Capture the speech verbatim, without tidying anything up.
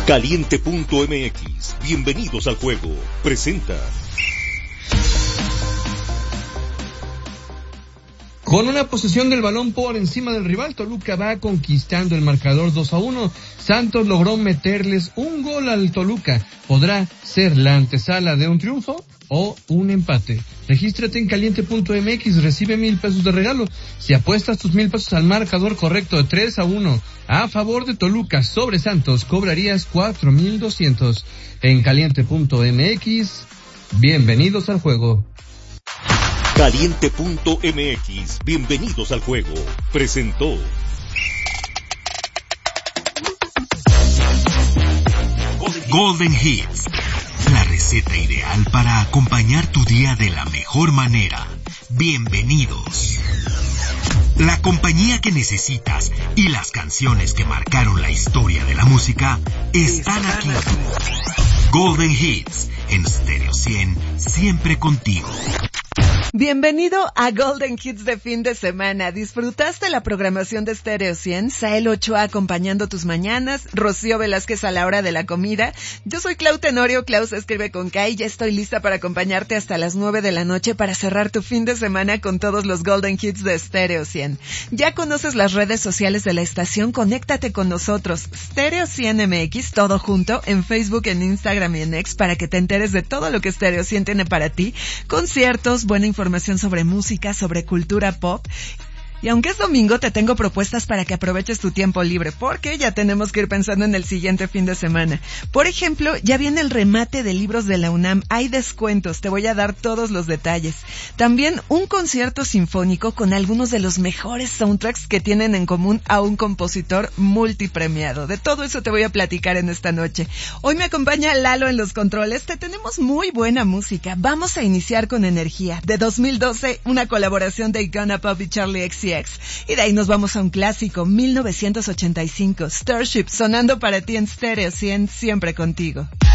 Caliente punto M X, bienvenidos al juego, presenta. Con una posesión del balón por encima del rival, Toluca va conquistando el marcador dos a uno. Santos logró meterles un gol al Toluca. ¿Podrá ser la antesala de un triunfo o un empate? Regístrate en Caliente punto M X, recibe mil pesos de regalo. Si apuestas tus mil pesos al marcador correcto de tres a uno a favor de Toluca sobre Santos, cobrarías cuatro mil doscientos. En Caliente punto M X, bienvenidos al juego. Caliente punto M X, bienvenidos al juego, presentó. Golden Hits, la receta ideal para acompañar tu día de la mejor manera. Bienvenidos. La compañía que necesitas y las canciones que marcaron la historia de la música están aquí. Golden Hits, en Stereo cien, siempre contigo. Bienvenido a Golden Hits de fin de semana. ¿Disfrutaste la programación de Stereo cien? Sael Ochoa acompañando tus mañanas, Rocío Velázquez a la hora de la comida. Yo soy Clau Tenorio, Clau se escribe con K y ya estoy lista para acompañarte hasta las nueve de la noche para cerrar tu fin de semana con todos los Golden Hits de Stereo cien. ¿Ya conoces las redes sociales de la estación? Conéctate con nosotros. Stereo cien M X, todo junto, en Facebook, en Instagram y en X para que te enteres de todo lo que Stereo cien tiene para ti. Conciertos, buena información. Información sobre música, sobre cultura pop. Y aunque es domingo, te tengo propuestas para que aproveches tu tiempo libre, porque ya tenemos que ir pensando en el siguiente fin de semana. Por ejemplo, ya viene el remate de libros de la UNAM. Hay descuentos, te voy a dar todos los detalles. También un concierto sinfónico con algunos de los mejores soundtracks que tienen en común a un compositor multipremiado. De todo eso te voy a platicar en esta noche. Hoy me acompaña Lalo en los controles. Te tenemos muy buena música. Vamos a iniciar con Energía. De dos mil doce, una colaboración de Igana Pop y Charlie X C X. Y de ahí nos vamos a un clásico, mil novecientos ochenta y cinco, Starship, sonando para ti en Stereo cien, siempre contigo.